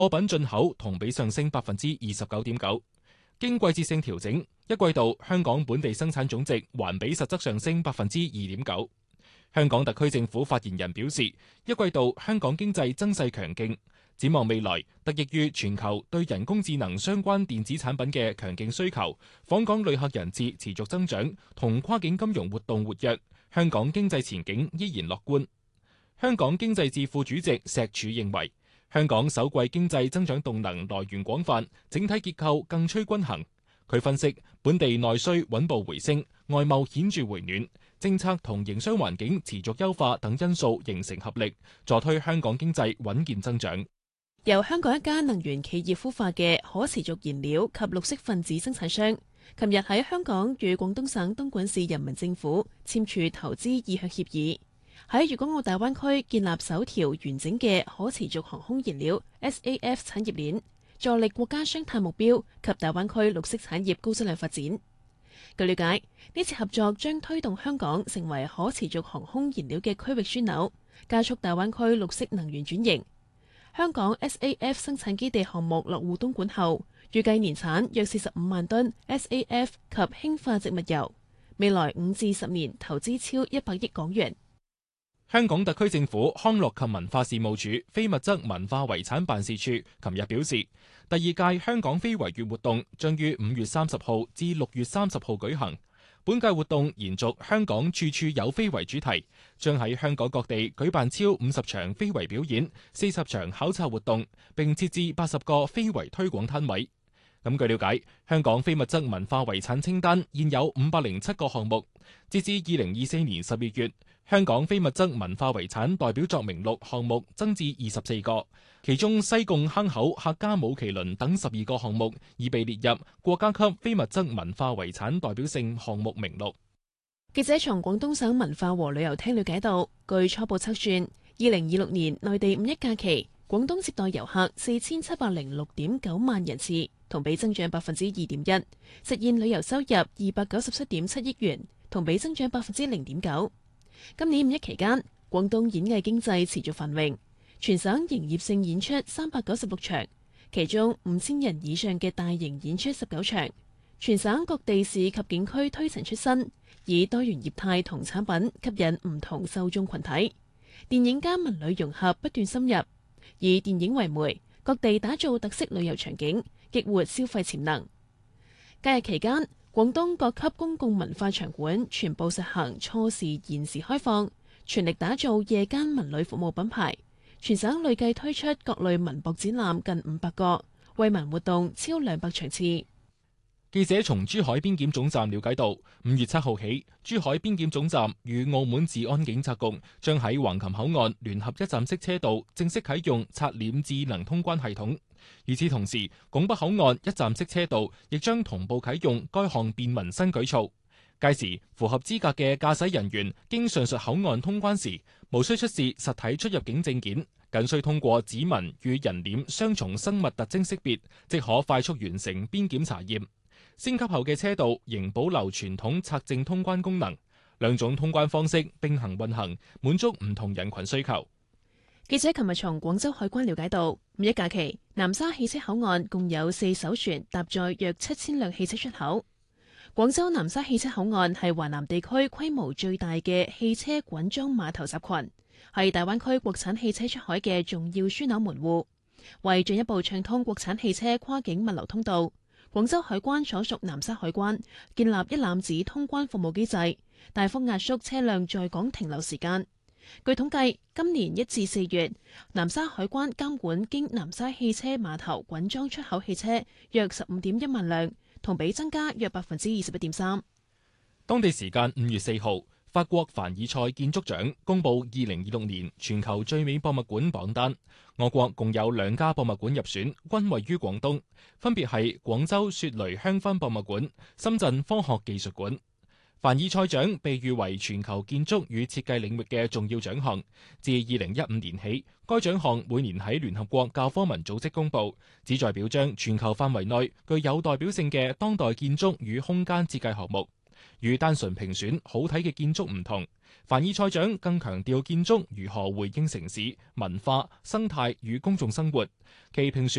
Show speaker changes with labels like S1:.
S1: 貨品進口同比上升29.9%。經季節性調整，一季度香港本地生產總值環比實質上升2.9%。香港特區政府發言人表示，一季度香港經濟增勢強勁，展望未來，得益於全球對人工智能相關電子產品嘅強勁需求，訪港旅客人次持續增長，同跨境金融活動活躍，香港經濟前景依然樂觀。香港經濟智庫主席石柱認為，香港首季經濟增長動能來源廣泛，整體結構更趨均衡。佢分析，本地內需穩步回升，外貿顯著回暖，政策同營商環境持續優化等因素形成合力，助推香港經濟穩健增長。
S2: 由香港一家能源企業孵化嘅可持續燃料及綠色分子生產商，琴日喺香港與廣東省東莞市人民政府簽署投資意向協議，喺粵港澳大灣區建立首條完整嘅可持續航空燃料 SAF 產業鏈，助力國家雙碳目標及大灣區綠色產業高質量發展。據了解，呢次合作將推動香港成為可持續航空燃料嘅區域樞紐，加速大灣區綠色能源轉型。香港 SAF 生產基地項目落戶東莞後，預計年產約45萬噸 SAF 及氫化植物油，未來5至10年投資超100億港元。
S1: 香港特區政府康樂及文化事務署非物質文化遺產辦事處琴日表示，第二屆香港非遺月活動將於5月30號至6月30號舉行。本屆活動延續香港處處有非遺主題，將喺香港各地舉辦超50場非遺表演、40場考察活動，並設置80個非遺推廣攤位。據了解，香港非物質文化遺產清單現有507個項目，截至2024年12月，香港非物質文化遺產代表作名錄項目增至24個，其中西貢坑口客家舞麒麟等12個項目已被列入國家級非物質文化遺產代表性項目名錄。
S2: 記者從廣東省文化和旅遊廳了解到，據初步測算，2026年內地五一假期，廣東接待遊客4706.9萬人次，同比增長2.1%，實現旅遊收入297.7億元，同比增長0.9%。今年五一期間，廣東演藝經濟持續繁榮，全省營業性演出396場，其中5000人以上嘅大型演出19場。全省各地市及景區推陳出新，以多元業態同產品吸引唔同受眾群體。電影加文旅融合不斷深入，以電影為媒，各地打造特色旅遊場景，激活消費潛能。假日期間，廣東各級公共文化場館全部實行初時延時開放，全力打造夜間文旅服務品牌。全省累計推出各類文博展覽近500個，惠民活動超200場次。
S1: 記者從珠海邊檢總站了解到，5月7號起，珠海邊檢總站與澳門治安警察局將喺橫琴口岸聯合一站式車道正式啟用刷臉智能通關系統。與此同時，拱北口岸一站式車道亦將同步啟用該項便民新舉措。屆時，符合資格嘅駕駛人員經上述口岸通關時，無需出示實體出入境證件，僅需通過指紋與人臉雙重生物特徵識別，即可快速完成邊檢查驗。升級後嘅車道仍保留傳統刷證通關功能，兩種通關方式並行運行，滿足唔同人群需求。
S2: 記者琴日從廣州海關了解到，五一假期南沙汽車口岸共有4艘船搭載約7000輛汽車出口。廣州南沙汽車口岸係華南地區規模最大嘅汽車滾裝碼頭集群，係大灣區國產汽車出海嘅重要樞紐門戶。為進一步暢通國產汽車跨境物流通道，廣州海關所屬南沙海關建立一攬子通關服務機制，大幅壓縮車輛在港停留時間。據統計，今年1至4月，南沙海關監管經南沙汽車碼頭滾裝出口汽車約15.1萬輛，同比增加約21.3%。
S1: 當地時間5月4號，法國凡爾賽建築獎公佈2026年全球最美博物館榜單。我國共有2家博物館入選，均位於廣東，分別係廣州雪雷香薰博物館、深圳科學技術館。凡爾賽獎被譽為全球建築與設計領域嘅重要獎項。自2015年起，該獎項每年喺聯合國教科文組織公佈，旨在表彰全球範圍內具有代表性嘅當代建築與空間設計項目。 與單純評選好睇嘅建築唔同，凡爾賽獎更強調建築如何回應城市文化、生態與公眾生活。其評選